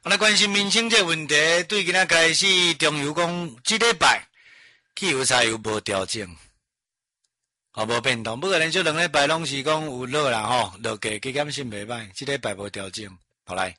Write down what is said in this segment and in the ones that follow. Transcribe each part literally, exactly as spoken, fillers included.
我来关心民生这问题，对今仔开始，中油讲这礼拜汽油、柴油无调整，啊无变动。不过连续两礼拜拢是讲有落啦吼，落价加减性袂歹，这礼拜无调整。好来，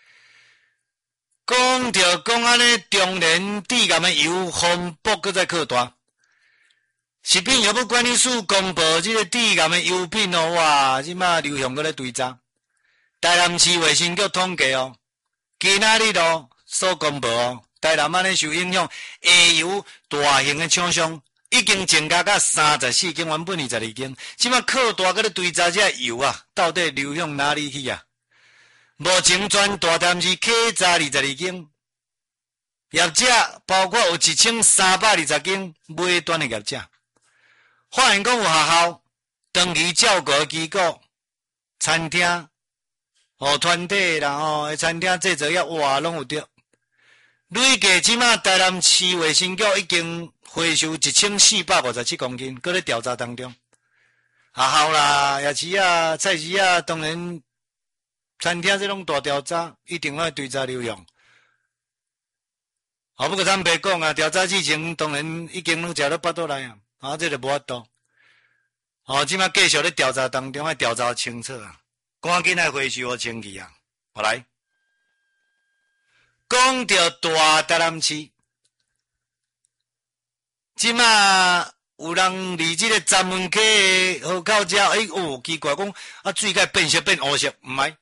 讲着讲安尼，中联地岩的油风波搁再扩大。食品药物管理署公布这个地岩的油品哦，哇，即马流向搁咧追查。台南市卫生局统计哦，今仔日哦所公布哦，台南安尼受影响，下游大型的厂商已经增加到三十四间，原本二十二间，即马扩大搁咧追查这油啊，到底流向哪里去啊？目前全大潭市客查二十二间，业者包括有一千三百二十间尾端的业者。发现讲有学校、长期照顾机构、餐厅、哦团体啦吼，餐厅制作业哇拢有着。累计即马台南市卫生局已经回收一千四百五十七公斤，搁咧调查当中。学校啦、夜市啊、菜市啊，当然餐厅这种大调查，一定要追查流向。哦，不过咱别讲啊，调查之前当然已经拢食到巴肚内啊。啊，这就无法度。哦，即摆继续咧调查当中，要调查清楚啊，赶紧来回收清气啊！我来讲到大台南市，即摆有人离这个闸门溪的河口遮，哎哦，奇怪讲啊，水该变色变黑色，毋係？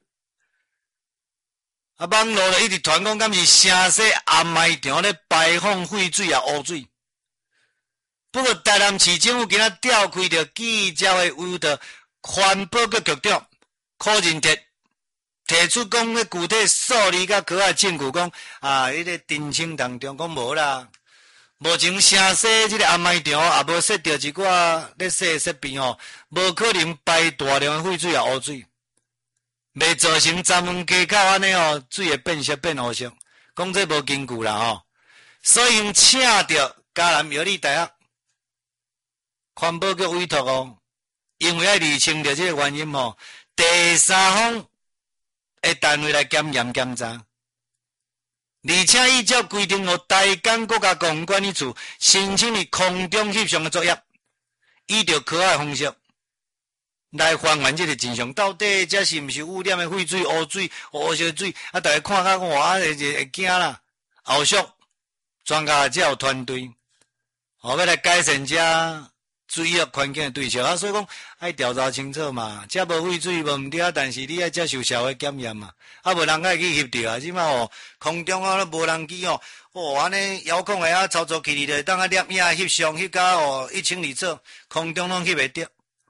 啊，网络咧一直传讲，敢是城西暗卖场咧排放废水啊、污水。不过，台南市政府今仔召开着记者会，有着环保局局长柯仁哲提出讲咧具体数字甲可爱证据，讲啊，迄、那个澄清当中讲无啦。目前城西即个暗卖场也无设着一寡咧设设备吼，无可能排大量的废水也污水，未造成闸门溪口安尼吼水会变色变黑色，讲这无根据啦吼。所以请着嘉南药理大学。环保局委托哦，因为要厘清着这个原因哦，第三方的单位来检验检查，而且依照规定，由台港国家公园管理处申请伫空中翕相的作业，依照科学方式来还原这个真相，到底这是毋是污染的废水、污水、黑色水？啊，大家看甲哇，会会惊啦！后续专家才有团队，后要来改善这水业环境的对象啊，所以讲爱调查清楚嘛，这无废水无毋对啊，但是你爱接受社会检验嘛，啊无人爱去翕着啊，即摆哦空中啊无人机哦，哦安尼遥控的啊操作起哩，当啊摄影翕相翕甲哦一清二楚，空中拢翕袂着。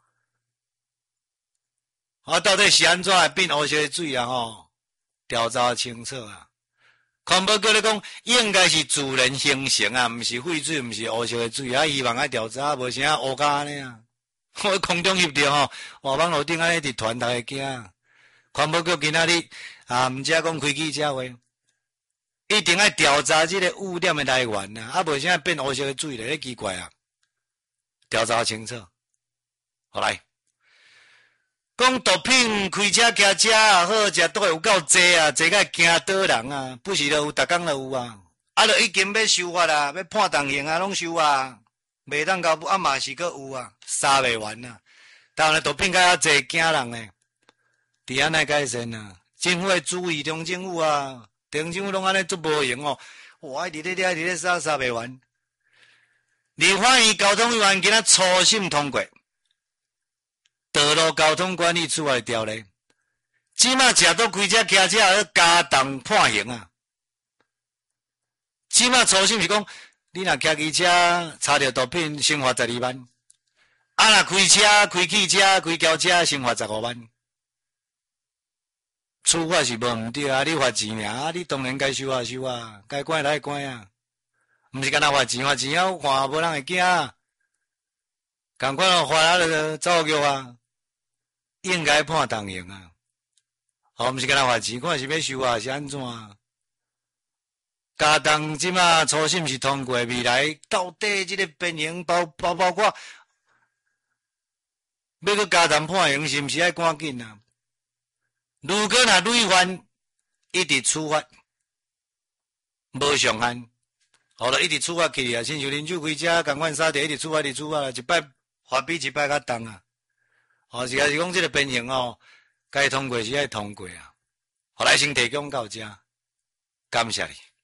啊，到底是安怎会变黑色的水啊？吼，调查清楚啊！环保局咧讲，应该是自然形成啊，毋是废水，毋是黑色的水啊。希望爱调查，无啥乌甲安尼啊。我空中翕着吼，哇，网络顶安尼伫传，大家惊。环保局今仔日啊，毋只讲开记者会，一定爱调查即个污染的来源啊，啊，无啥变黑色的水咧，奇怪啊！调查清楚，好来。讲毒品开车骑车也好，食都有够济啊，济甲惊倒人啊，不是就有，逐工就有啊。啊，就已经要修法啊，要判重刑啊，拢修啊，袂当到啊嘛是阁有啊，杀袂完啊。当然毒品较较济惊人诶，伫安尼改善啊，政府要注意中政府啊，中政府拢安尼做无用哦，哇，伫咧咧伫咧杀杀袂完。立法院交通委员今仔初审通过。道路交通管理处的条例，即马食到开车、骑车要加重判刑啊！即马初审是讲，你若骑机车查到毒品，先罚十二万；啊，若开车、开汽车、开轿车，先罚十五万。处罚是无毋对啊！你罚钱尔，你当然该收啊收啊，该关来关啊，毋是干那罚钱，罚钱了看无人会惊啊！共款哦，罚啊就走狱啊！应该判重刑啊！哦，毋是干那罚钱，看是要收啊，是安怎啊？加重即马初审是通过，未来到底即个变形包包包括要搁加重判刑，是毋是爱赶紧啊？如果若累犯，一直处罚， 无上限，好了，一直处罚去啊，亲像啉酒开车，共款沙地一直处罚，一直处罚，一摆罚比一摆较重啊。哦，是啊，是讲这个变形哦，该通过是爱通过啊。好，来先提供到这，感谢你。